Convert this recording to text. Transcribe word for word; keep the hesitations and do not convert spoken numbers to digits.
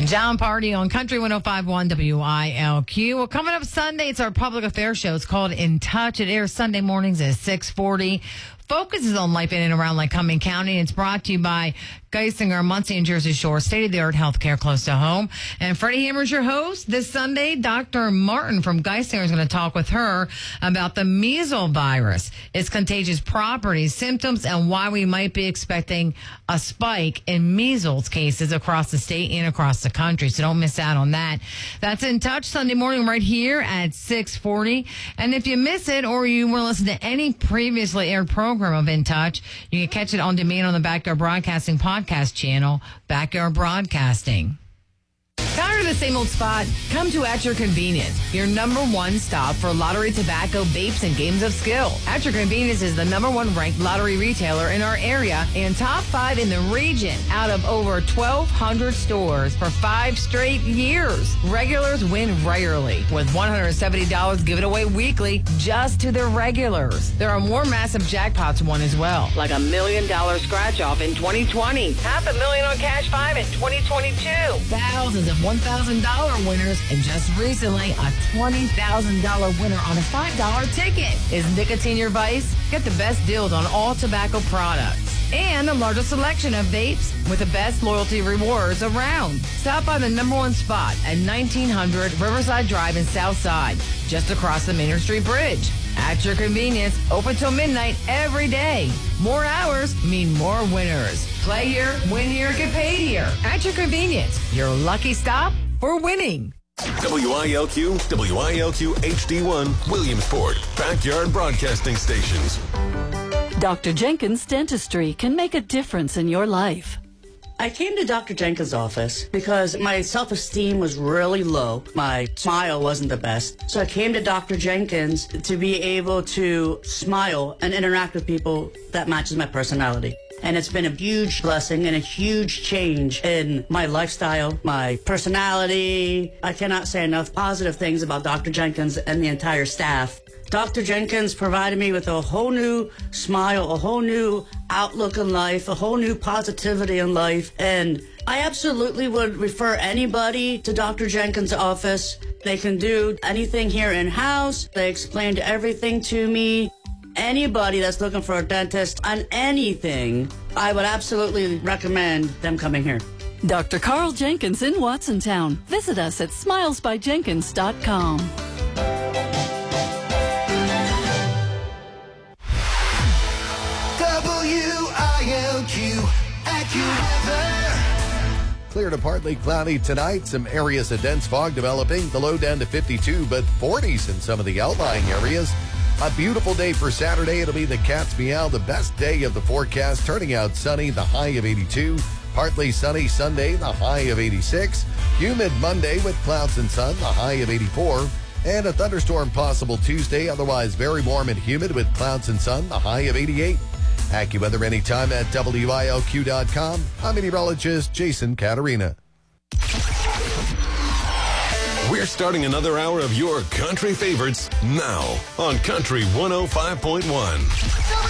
John Party on Country one oh five point one W I L Q. Well, coming up Sunday, it's our public affairs show. It's called In Touch. It airs Sunday mornings at six forty. Focuses on life in and around Lycoming County. It's brought to you by Geisinger, Muncie, and Jersey Shore. State-of-the-art healthcare close to home. And Freddie Hammer's your host. This Sunday, Doctor Martin from Geisinger is going to talk with her about the measles virus, its contagious properties, symptoms, and why we might be expecting a spike in measles cases across the state and across the country. So don't miss out on that. That's In Touch Sunday morning right here at six forty. And if you miss it or you want to listen to any previously aired program of In Touch, you can catch it on demand on the Backyard Broadcasting podcast channel, Backyard Broadcasting. Tired of the same old spot? Come to At Your Convenience, your number one stop for lottery, tobacco, vapes, and games of skill. At Your Convenience is the number one ranked lottery retailer in our area and top five in the region out of over twelve hundred stores for five straight years. Regulars win rarely, with one hundred seventy dollars given away weekly just to the regulars. There are more massive jackpots won as well, like a million dollar scratch off in twenty twenty, half a million on Cash five in twenty twenty-two, thousands of one thousand dollars winners, and just recently, a twenty thousand dollars winner on a five dollar ticket. Is nicotine your vice? Get the best deals on all tobacco products and the largest selection of vapes with the best loyalty rewards around. Stop by the number one spot at nineteen hundred Riverside Drive in Southside, just across the Maynard Street Bridge. At Your Convenience, open till midnight every day. More hours mean more winners. Play here, win here, get paid here. At Your Convenience, your lucky stop for winning. W I L Q, W I L Q H D one, Williamsport, Backyard Broadcasting Stations. Doctor Jenkins Dentistry can make a difference in your life. I came to Doctor Jenkins' office because my self-esteem was really low. My smile wasn't the best. So I came to Doctor Jenkins to be able to smile and interact with people that matches my personality. And it's been a huge blessing and a huge change in my lifestyle, my personality. I cannot say enough positive things about Doctor Jenkins and the entire staff. Doctor Jenkins provided me with a whole new smile, a whole new outlook in life, a whole new positivity in life. And I absolutely would refer anybody to Doctor Jenkins' office. They can do anything here in-house. They explained everything to me. Anybody that's looking for a dentist on anything, I would absolutely recommend them coming here. Doctor Carl Jenkins in Watsontown. Visit us at smiles by jenkins dot com. Clear to partly cloudy tonight. Some areas of dense fog developing. The low down to fifty-two, but forties in some of the outlying areas. A beautiful day for Saturday. It'll be the cat's meow, the best day of the forecast. Turning out sunny, the high of eighty-two. Partly sunny Sunday, the high of eighty-six. Humid Monday with clouds and sun, the high of eighty-four. And a thunderstorm possible Tuesday, otherwise very warm and humid with clouds and sun, the high of eighty-eight. AccuWeather anytime at W I L Q dot com. I'm meteorologist Jason Caterina. We're starting another hour of your country favorites now on Country one oh five point one.